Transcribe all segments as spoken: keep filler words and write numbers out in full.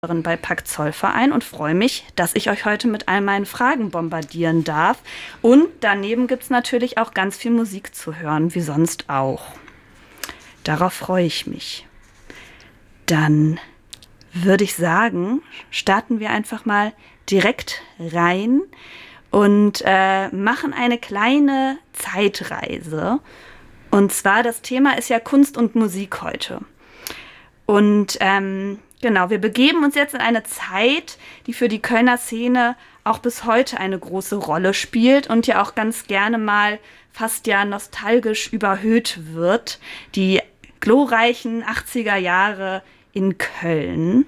bei Pakt Zollverein und freue mich, dass ich euch heute mit all meinen Fragen bombardieren darf. Und daneben gibt es natürlich auch ganz viel Musik zu hören, wie sonst auch. Darauf freue ich mich. Dann würde ich sagen, starten wir einfach mal direkt rein und äh, machen eine kleine Zeitreise. Und zwar, das Thema ist ja Kunst und Musik heute. Und ähm, genau, wir begeben uns jetzt in eine Zeit, die für die Kölner Szene auch bis heute eine große Rolle spielt und ja auch ganz gerne mal fast ja nostalgisch überhöht wird. Die glorreichen achtziger Jahre in Köln.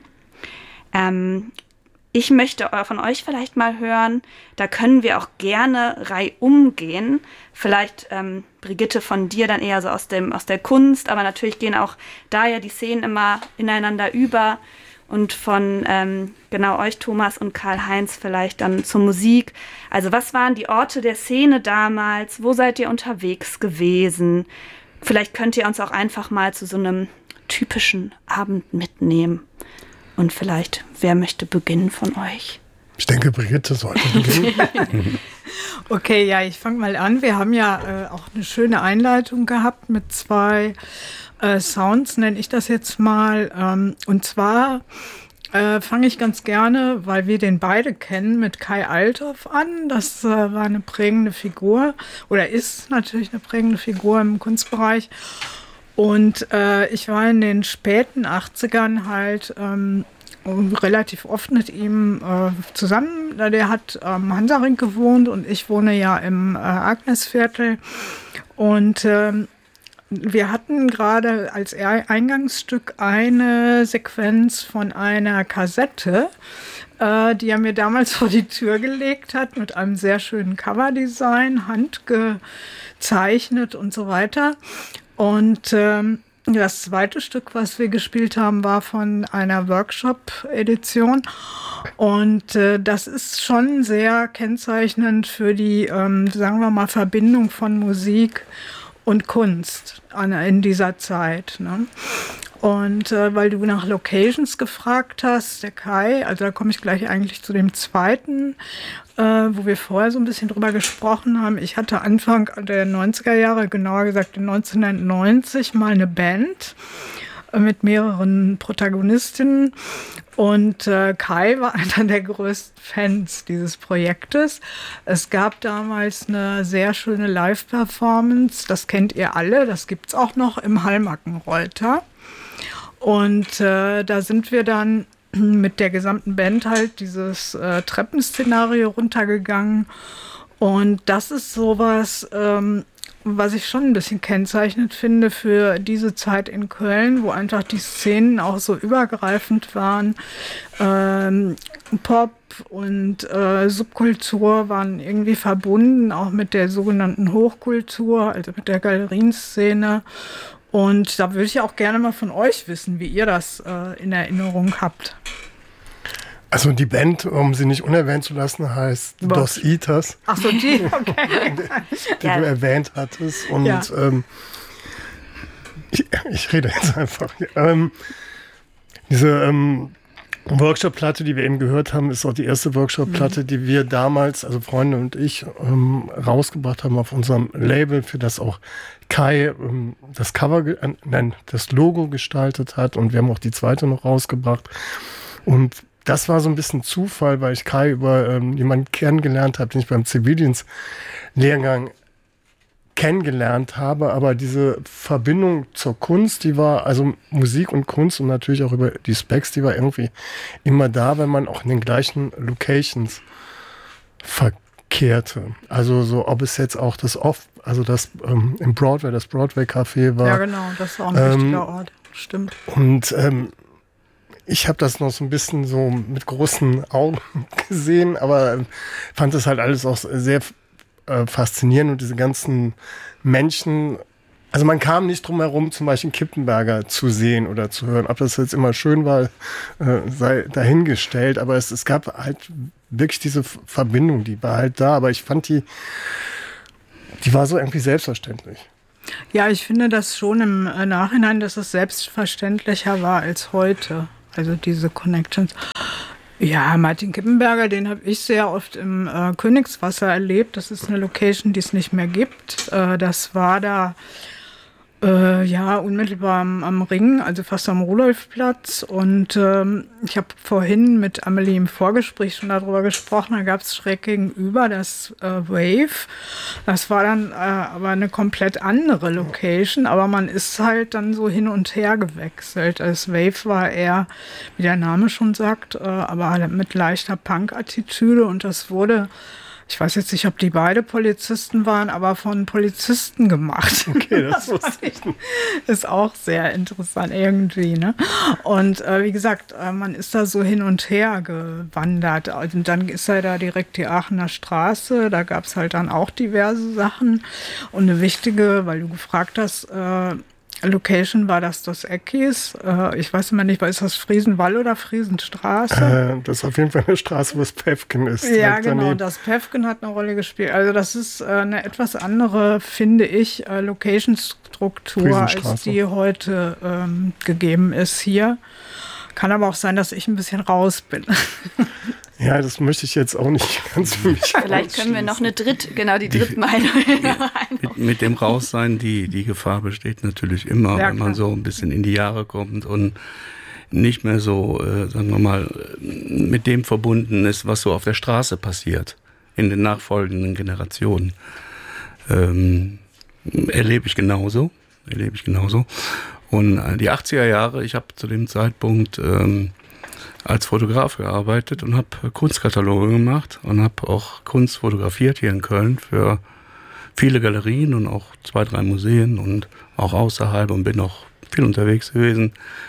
Ähm, ich möchte von euch vielleicht mal hören, da können wir auch gerne reihum gehen. Vielleicht, ähm, Brigitte, von dir dann eher so aus dem, aus der Kunst, aber natürlich gehen auch da ja die Szenen immer ineinander über. Und von ähm, genau euch, Thomas und Karl-Heinz, vielleicht dann zur Musik. Also was waren die Orte der Szene damals? Wo seid ihr unterwegs gewesen? Vielleicht könnt ihr uns auch einfach mal zu so einem typischen Abend mitnehmen. Und vielleicht, wer möchte beginnen von euch? Ich denke, Brigitte sollte beginnen. Okay, ja, ich fange mal an. Wir haben ja äh, auch eine schöne Einleitung gehabt mit zwei äh, Sounds, nenne ich das jetzt mal. Ähm, und zwar äh, fange ich ganz gerne, weil wir den beide kennen, mit Kai Althoff an. Das äh, war eine prägende Figur oder ist natürlich eine prägende Figur im Kunstbereich. Und äh, ich war in den späten achtzigern halt ähm, relativ oft mit ihm äh, zusammen. Der hat am ähm, Hansaring gewohnt und ich wohne ja im äh, Agnesviertel. Und ähm, wir hatten gerade als Eingangsstück eine Sequenz von einer Kassette, äh, die er mir damals vor die Tür gelegt hat, mit einem sehr schönen Coverdesign, handgezeichnet und so weiter. Und ähm, das zweite Stück, was wir gespielt haben, war von einer Workshop-Edition. Und äh, das ist schon sehr kennzeichnend für die, ähm, sagen wir mal, Verbindung von Musik und Kunst an, in dieser Zeit. Ne? Und äh, weil du nach Locations gefragt hast, der Kai, also da komme ich gleich eigentlich zu dem zweiten, äh, wo wir vorher so ein bisschen drüber gesprochen haben. Ich hatte Anfang der neunziger Jahre, genauer gesagt in neunzehnhundertneunzig, mal eine Band äh, mit mehreren Protagonistinnen. Und äh, Kai war einer der größten Fans dieses Projektes. Es gab damals eine sehr schöne Live-Performance, das kennt ihr alle, das gibt's auch noch im Hallmackenreuter. Und äh, da sind wir dann mit der gesamten Band halt dieses äh, Treppenszenario runtergegangen. Und das ist sowas, ähm, was ich schon ein bisschen kennzeichnend finde für diese Zeit in Köln, wo einfach die Szenen auch so übergreifend waren. Ähm, Pop und äh, Subkultur waren irgendwie verbunden, auch mit der sogenannten Hochkultur, also mit der Galerienszene. Und da würde ich auch gerne mal von euch wissen, wie ihr das äh, in Erinnerung habt. Also die Band, um sie nicht unerwähnt zu lassen, heißt Was? Dos Eaters. Ach so, die, okay. die ja. du erwähnt hattest. Und ja. ähm, ich, ich rede jetzt einfach. Ähm, diese ähm, Workshop-Platte, die wir eben gehört haben, ist auch die erste Workshop-Platte, mhm. die wir damals, also Freunde und ich, ähm, rausgebracht haben auf unserem Label, für das auch Kai ähm, das Cover, äh, nein, das Logo gestaltet hat. Und wir haben auch die zweite noch rausgebracht. Und das war so ein bisschen Zufall, weil ich Kai über ähm, jemanden kennengelernt habe, den ich beim Zivildienstlehrgang kennengelernt habe. Aber diese Verbindung zur Kunst, die war, also Musik und Kunst und natürlich auch über die Specs, die war irgendwie immer da, wenn man auch in den gleichen Locations verkehrte. Also so, ob es jetzt auch das Off, also das ähm, im Broadway, das Broadway-Café war. Ja genau, das war auch ein ähm, wichtiger Ort, stimmt. Und ähm, ich habe das noch so ein bisschen so mit großen Augen gesehen, aber fand das halt alles auch sehr äh, faszinierend und diese ganzen Menschen. Also man kam nicht drum herum, zum Beispiel Kippenberger zu sehen oder zu hören. Ob das jetzt immer schön war, äh, sei dahingestellt. Aber es, es gab halt wirklich diese Verbindung, die war halt da. Aber ich fand die, die war so irgendwie selbstverständlich. Ja, ich finde das schon im Nachhinein, dass es selbstverständlicher war als heute. Also diese Connections. Ja, Martin Kippenberger, den habe ich sehr oft im äh, Königswasser erlebt. Das ist eine Location, die es nicht mehr gibt. Äh, das war da äh, ja unmittelbar am, am Ring, also fast am Rudolfplatz. Und ähm, ich habe vorhin mit Amelie im Vorgespräch schon darüber gesprochen. Da gab es schräg gegenüber das äh, Wave. Das war dann äh, aber eine komplett andere Location. Aber man ist halt dann so hin und her gewechselt. Das Wave war eher, wie der Name schon sagt, äh, aber mit leichter Punk-Attitüde. Und das wurde, ich weiß jetzt nicht, ob die beide Polizisten waren, aber von Polizisten gemacht. Okay, das, das wusste ich. Ist auch sehr interessant irgendwie, ne? Und äh, wie gesagt, äh, man ist da so hin und her gewandert. Also, und dann ist ja da direkt die Aachener Straße. Da gab es halt dann auch diverse Sachen. Und eine wichtige, weil du gefragt hast, äh, Location war das das Eckis. Äh, ich weiß immer nicht, ist das Friesenwall oder Friesenstraße? Äh, das ist auf jeden Fall eine Straße, wo das Päffken ist. Ja, genau. Daneben. Das Päffken hat eine Rolle gespielt. Also das ist äh, eine etwas andere, finde ich, äh, Location-Struktur, als die heute ähm, gegeben ist hier. Kann aber auch sein, dass ich ein bisschen raus bin. Ja, das möchte ich jetzt auch nicht ganz für mich Vielleicht können wir noch eine Dritt, genau die, die Drittmeinung. Mit, mit dem Raussein, die, die Gefahr besteht natürlich immer, ja, wenn man so ein bisschen in die Jahre kommt und nicht mehr so, äh, sagen wir mal, mit dem verbunden ist, was so auf der Straße passiert, in den nachfolgenden Generationen. Ähm, erlebe ich genauso, erlebe ich genauso. Und die achtziger Jahre, ich habe zu dem Zeitpunkt ähm, als Fotograf gearbeitet und habe Kunstkataloge gemacht und habe auch Kunst fotografiert hier in Köln für viele Galerien und auch zwei, drei Museen und auch außerhalb und bin auch viel unterwegs gewesen.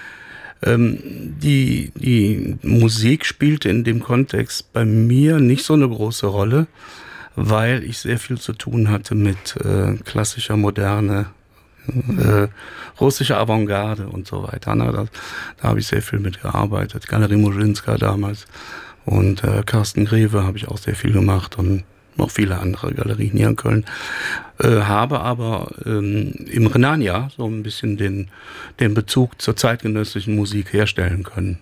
Ähm, die, die Musik spielte in dem Kontext bei mir nicht so eine große Rolle, weil ich sehr viel zu tun hatte mit äh, klassischer, moderne Äh, russische Avantgarde und so weiter. Ne? Da, da habe ich sehr viel mitgearbeitet. Galerie Murzinska damals und äh, Carsten Greve habe ich auch sehr viel gemacht und noch viele andere Galerien hier in Köln. Äh, habe aber ähm, im Renania so ein bisschen den, den Bezug zur zeitgenössischen Musik herstellen können.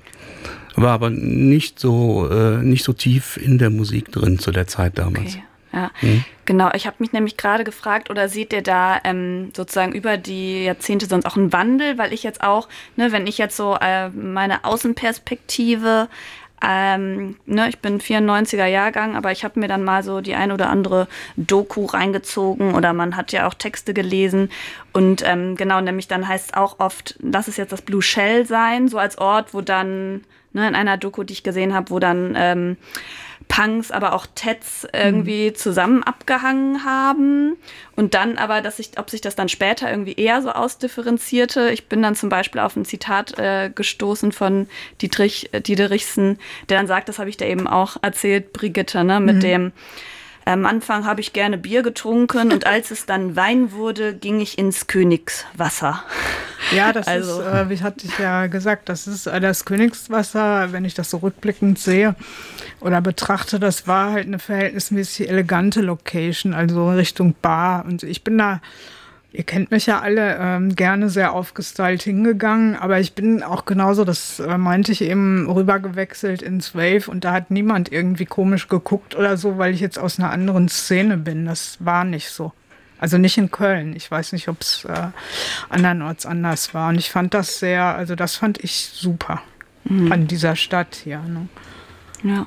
War aber nicht so, äh, nicht so tief in der Musik drin zu der Zeit damals. Okay. Ja, hm. Genau. Ich habe mich nämlich gerade gefragt, oder seht ihr da ähm, sozusagen über die Jahrzehnte sonst auch einen Wandel? Weil ich jetzt auch, ne, wenn ich jetzt so äh, meine Außenperspektive, ähm, ne, ich bin vierundneunziger Jahrgang, aber ich habe mir dann mal so die ein oder andere Doku reingezogen oder man hat ja auch Texte gelesen und ähm, genau, nämlich dann heißt es auch oft, lass es jetzt das Blue Shell sein, so als Ort, wo dann, ne, in einer Doku, die ich gesehen habe, wo dann ähm, Punks, aber auch Teds irgendwie mhm. zusammen abgehangen haben und dann aber, dass ich, ob sich das dann später irgendwie eher so ausdifferenzierte. Ich bin dann zum Beispiel auf ein Zitat äh, gestoßen von Dietrich äh, Diederichsen, der dann sagt, das habe ich da eben auch erzählt, Brigitte, ne, mit mhm. dem am Anfang habe ich gerne Bier getrunken und als es dann Wein wurde, ging ich ins Königswasser. Ja, das also. ist, äh, wie hatte ich ja gesagt, das ist äh, das Königswasser, wenn ich das so rückblickend sehe oder betrachte, das war halt eine verhältnismäßig elegante Location, also Richtung Bar. Und ich bin da, ihr kennt mich ja alle, ähm, gerne sehr aufgestylt hingegangen, aber ich bin auch genauso, das äh, meinte ich eben, rübergewechselt ins Wave und da hat niemand irgendwie komisch geguckt oder so, weil ich jetzt aus einer anderen Szene bin. Das war nicht so. Also nicht in Köln. Ich weiß nicht, ob es äh, andernorts anders war. Und ich fand das sehr, also das fand ich super mhm. an dieser Stadt hier. Ne? Ja.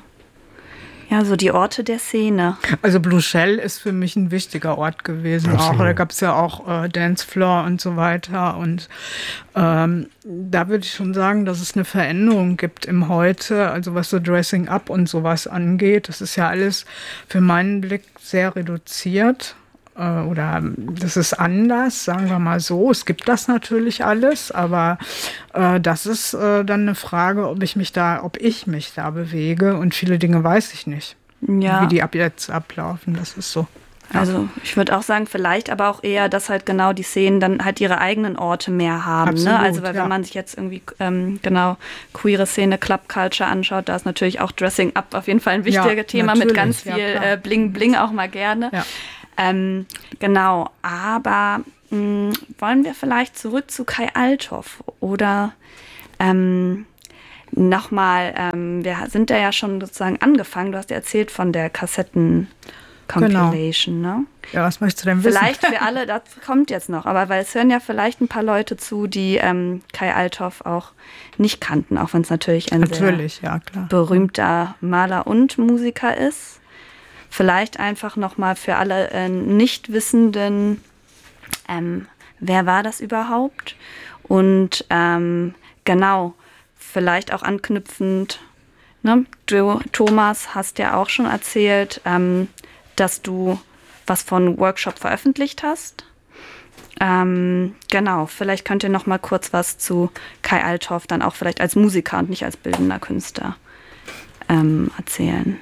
Ja, so die Orte der Szene. Also Blue Shell ist für mich ein wichtiger Ort gewesen. Auch, da gab es ja auch äh, Dancefloor und so weiter. Und ähm, da würde ich schon sagen, dass es eine Veränderung gibt im Heute, also was so Dressing Up und sowas angeht. Das ist ja alles für meinen Blick sehr reduziert. Oder das ist anders, sagen wir mal so. Es gibt das natürlich alles, aber äh, das ist äh, dann eine Frage, ob ich mich da, ob ich mich da bewege. Und viele Dinge weiß ich nicht, ja. wie die ab jetzt ablaufen. Das ist so. Ja. Also ich würde auch sagen, vielleicht aber auch eher, dass halt genau die Szenen dann halt ihre eigenen Orte mehr haben. Absolut, ne? Also weil, ja. wenn man sich jetzt irgendwie ähm, genau queere Szene, Club Culture anschaut, da ist natürlich auch Dressing Up auf jeden Fall ein wichtiges ja, Thema mit ganz viel ja, äh, Bling Bling auch mal gerne. Ja. Ähm, genau, aber mh, wollen wir vielleicht zurück zu Kai Althoff oder ähm, nochmal, ähm, wir sind da ja schon sozusagen angefangen. Du hast ja erzählt von der Kassetten-Compilation, genau. Ne? Ja, was möchtest du denn wissen? Vielleicht für alle, das kommt jetzt noch, aber weil es hören ja vielleicht ein paar Leute zu, die ähm, Kai Althoff auch nicht kannten, auch wenn es natürlich ein natürlich, sehr ja, klar. berühmter Maler und Musiker ist. Vielleicht einfach nochmal für alle äh, Nichtwissenden, ähm, wer war das überhaupt? Und ähm, genau, vielleicht auch anknüpfend, ne? Du, Thomas, hast ja auch schon erzählt, ähm, dass du was von Workshop veröffentlicht hast. Ähm, genau, vielleicht könnt ihr noch mal kurz was zu Kai Althoff dann auch vielleicht als Musiker und nicht als bildender Künstler ähm, erzählen.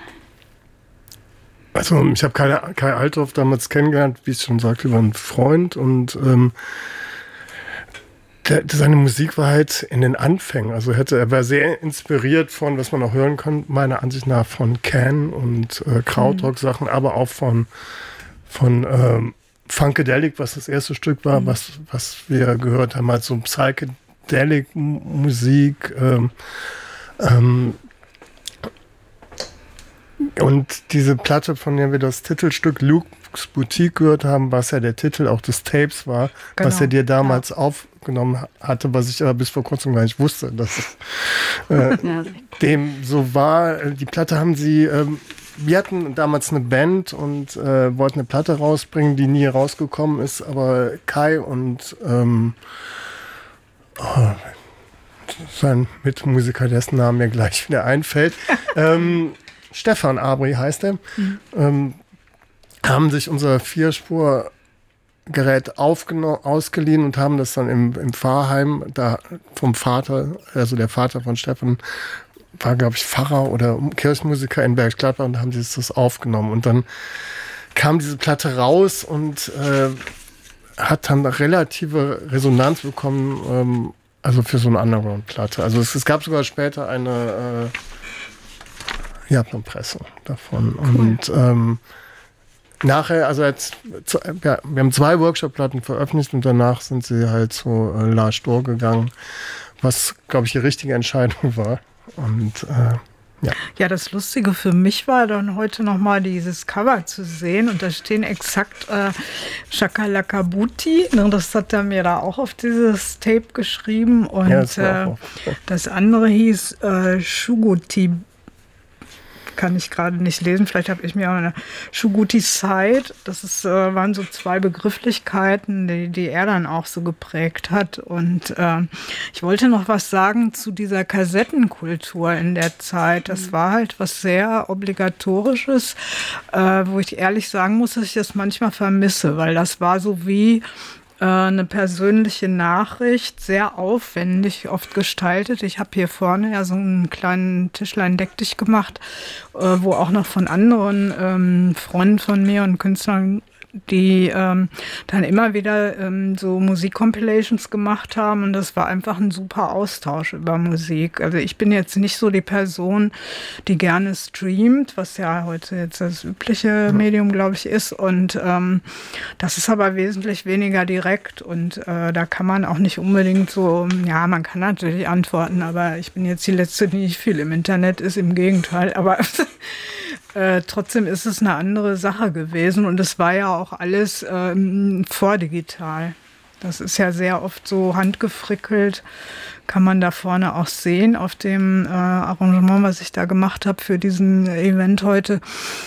Also ich habe Kai, Kai Althoff damals kennengelernt, wie ich schon sagte, über einen Freund und ähm, der, seine Musik war halt in den Anfängen. Also hätte, er war sehr inspiriert von, was man auch hören kann, meiner Ansicht nach von Can und äh, Krautrock-Sachen, mhm. aber auch von, von ähm, Funkadelic, was das erste Stück war, mhm. was, was wir gehört haben, halt so Psychedelic-Musik. Ähm, ähm, Und diese Platte, von der wir das Titelstück Luke's Boutique gehört haben, was ja der Titel auch des Tapes war, genau. was er dir damals ja. aufgenommen hatte, was ich aber bis vor kurzem gar nicht wusste, dass es äh, ja. dem so war. Die Platte haben sie, ähm, wir hatten damals eine Band und äh, wollten eine Platte rausbringen, die nie rausgekommen ist, aber Kai und ähm, oh, sein Mitmusiker, dessen Name mir gleich wieder einfällt, ähm, Stefan Abri heißt er, mhm. ähm, haben sich unser Vierspurgerät aufgeno- ausgeliehen und haben das dann im, im Pfarrheim da vom Vater, also der Vater von Stefan, war, glaube ich, Pfarrer oder Kirchenmusiker in Bergisch Gladbach und haben sie das aufgenommen. Und dann kam diese Platte raus und äh, hat dann relative Resonanz bekommen, ähm, also für so eine Underground-Platte. Also es, es gab sogar später eine äh, Ja, eine Presse davon. Cool. Und ähm, nachher, also jetzt, ja, wir haben zwei Workshop-Platten veröffentlicht und danach sind sie halt zu äh, La Stor gegangen, was, glaube ich, die richtige Entscheidung war. Und äh, ja. Ja, das Lustige für mich war dann heute nochmal dieses Cover zu sehen und da stehen exakt äh, Shakalaka Booty. Das hat er mir da auch auf dieses Tape geschrieben und ja, das, äh, das andere hieß äh, Shuguti. Kann ich gerade nicht lesen. Vielleicht habe ich mir auch eine Shuguti Side. Das ist, äh, waren so zwei Begrifflichkeiten, die, die er dann auch so geprägt hat. Und äh, ich wollte noch was sagen zu dieser Kassettenkultur in der Zeit. Das war halt was sehr Obligatorisches, äh, wo ich ehrlich sagen muss, dass ich das manchmal vermisse, weil das war so wie eine persönliche Nachricht, sehr aufwendig oft gestaltet. Ich habe hier vorne ja so einen kleinen Tischlein deck dich gemacht, wo auch noch von anderen ähm, Freunden von mir und Künstlern, die ähm, dann immer wieder ähm, so Musik-Compilations gemacht haben und das war einfach ein super Austausch über Musik. Also ich bin jetzt nicht so die Person, die gerne streamt, was ja heute jetzt das übliche ja. Medium, glaube ich, ist und ähm, das ist aber wesentlich weniger direkt und äh, da kann man auch nicht unbedingt so, ja, man kann natürlich antworten, aber ich bin jetzt die Letzte, die nicht viel im Internet ist, im Gegenteil, aber Äh, trotzdem ist es eine andere Sache gewesen und es war ja auch alles ähm, vordigital. Das ist ja sehr oft so handgefrickelt, kann man da vorne auch sehen auf dem äh, Arrangement, was ich da gemacht habe für diesen Event heute.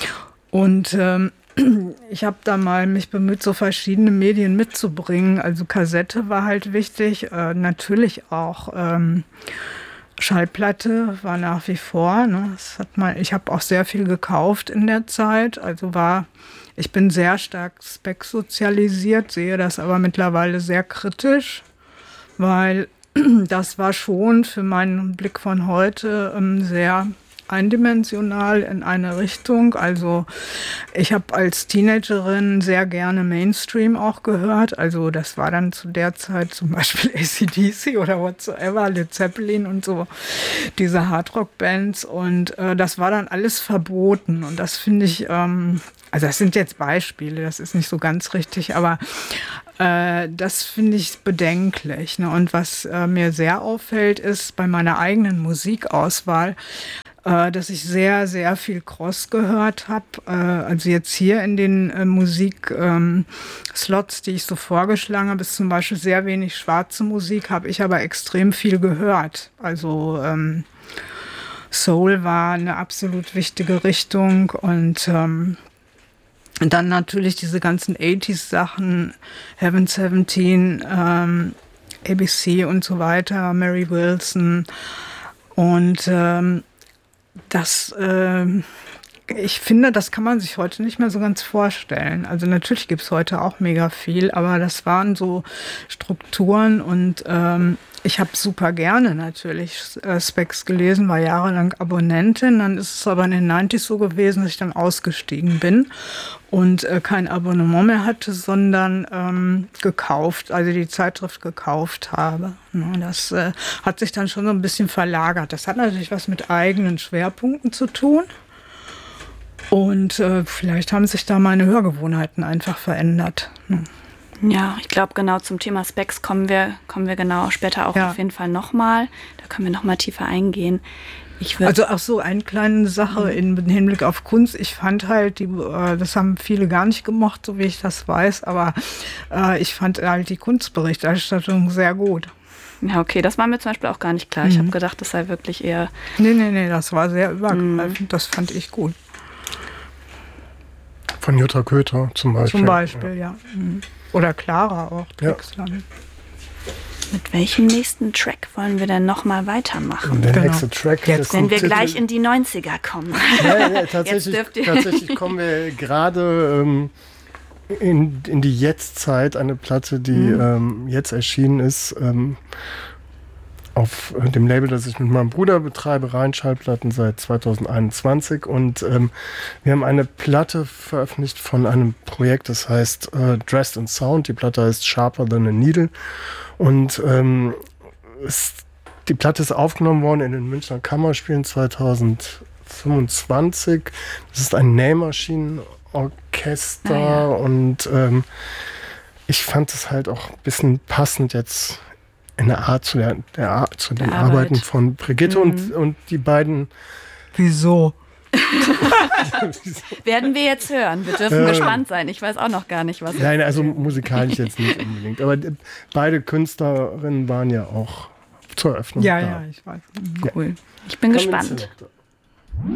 Und ähm, ich habe da mal mich bemüht, so verschiedene Medien mitzubringen. Also Kassette war halt wichtig, äh, natürlich auch ähm, Schallplatte war nach wie vor. Ne? Das hat mal, ich habe auch sehr viel gekauft in der Zeit. Also war, ich bin sehr stark specksozialisiert, sehe das aber mittlerweile sehr kritisch, weil das war schon für meinen Blick von heute ähm, sehr eindimensional in eine Richtung. Also ich habe als Teenagerin sehr gerne Mainstream auch gehört. Also das war dann zu der Zeit zum Beispiel A C D C oder whatsoever, Led Zeppelin und so, diese Hardrock-Bands. Und äh, das war dann alles verboten. Und das finde ich, ähm, also das sind jetzt Beispiele, das ist nicht so ganz richtig, aber Äh, das finde ich bedenklich. Ne? Und was äh, mir sehr auffällt, ist bei meiner eigenen Musikauswahl, äh, dass ich sehr, sehr viel Cross gehört habe. Äh, also jetzt hier in den äh, Musik-Slots, ähm, die ich so vorgeschlagen habe, ist zum Beispiel sehr wenig schwarze Musik, habe ich aber extrem viel gehört. Also ähm, Soul war eine absolut wichtige Richtung und ähm, dann natürlich diese ganzen achtziger-Sachen, Heaven seventeen, ähm, A B C und so weiter, Mary Wilson und ähm, das, äh, ich finde, das kann man sich heute nicht mehr so ganz vorstellen. Also natürlich gibt es heute auch mega viel, aber das waren so Strukturen und ähm, ich habe super gerne natürlich äh, Spex gelesen, war jahrelang Abonnentin. Dann ist es aber in den neunziger so gewesen, dass ich dann ausgestiegen bin und äh, kein Abonnement mehr hatte, sondern ähm, gekauft, also die Zeitschrift gekauft habe. Ja, das äh, hat sich dann schon so ein bisschen verlagert. Das hat natürlich was mit eigenen Schwerpunkten zu tun. Und äh, vielleicht haben sich da meine Hörgewohnheiten einfach verändert. Hm. Ja, ich glaube, genau zum Thema Spex kommen wir, kommen wir genau später auch ja. auf jeden Fall nochmal. Da können wir nochmal tiefer eingehen. Ich also auch so eine kleine Sache mhm. im Hinblick auf Kunst. Ich fand halt, die, äh, das haben viele gar nicht gemocht, so wie ich das weiß, aber äh, ich fand halt die Kunstberichterstattung sehr gut. Ja, okay, das war mir zum Beispiel auch gar nicht klar. Mhm. Ich habe gedacht, das sei wirklich eher... Nee, nee, nee, das war sehr übergreifend. Mhm. Das fand ich gut. Von Jutta Köther zum Beispiel. Zum Beispiel, ja. ja. Oder Clara auch. Ja. Mit welchem nächsten Track wollen wir denn nochmal weitermachen? Der genau. nächste Track. Jetzt, wenn wir Titel. gleich in die neunziger kommen. Ja, ja, tatsächlich, tatsächlich kommen wir gerade ähm, in, in die Jetztzeit. Eine Platte, die mhm. ähm, jetzt erschienen ist. Ähm, auf dem Label, das ich mit meinem Bruder betreibe, Rheinschallplatten seit zweitausendeinundzwanzig. Und ähm, wir haben eine Platte veröffentlicht von einem Projekt, das heißt äh, Dressed in Sound. Die Platte heißt Sharper Than a Needle. Und ähm, es, die Platte ist aufgenommen worden in den Münchner Kammerspielen zweitausendfünfundzwanzig. Das ist ein Nähmaschinenorchester. Ah, ja. Und ähm, ich fand es halt auch ein bisschen passend jetzt in der Art zu, der, der Art, zu den Arbeit. Arbeiten von Brigitte mhm. und, und die beiden. Wieso? Werden wir jetzt hören. Wir dürfen äh, gespannt sein. Ich weiß auch noch gar nicht, was. Nein, also musikalisch jetzt nicht unbedingt. Aber beide Künstlerinnen waren ja auch zur Eröffnung ja, da. Ja, ich weiß. Cool. Ich bin Komm gespannt.